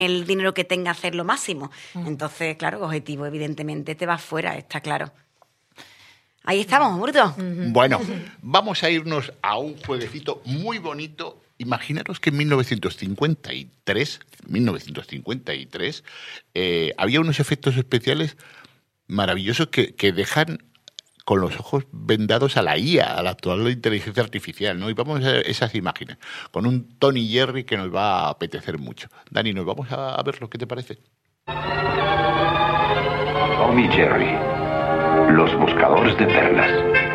el dinero que tenga hacer lo máximo. Entonces, claro, el objetivo evidentemente te va fuera, está claro. Ahí estamos, Murdo. Bueno, vamos a irnos a un jueguecito muy bonito. Imaginaros que en 1953 había unos efectos especiales maravillosos que dejan con los ojos vendados a la IA, a la actual inteligencia artificial, ¿no? Y vamos a ver esas imágenes con un Tony Jerry que nos va a apetecer mucho. Dani, ¿nos vamos a verlo? ¿Qué te parece? Tom y Jerry, los buscadores de perlas.